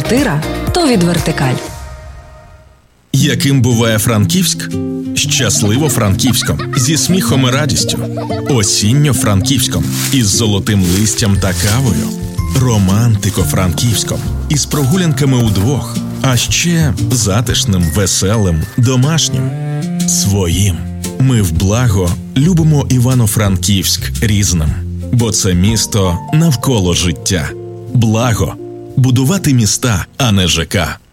квартира, то від «Вертикаль». Яким буває Франківськ? Щасливо Франківськом, зі сміхом і радістю. Осінньо Франківськом, із золотим листям та кавою. Романтико Франківськом, із прогулянками удвох. А ще затишним, веселим, домашнім. Своїм. Ми в благо любимо Івано-Франківськ різним. Бо це місто навколо життя. Благо. Будувати міста, а не ЖК.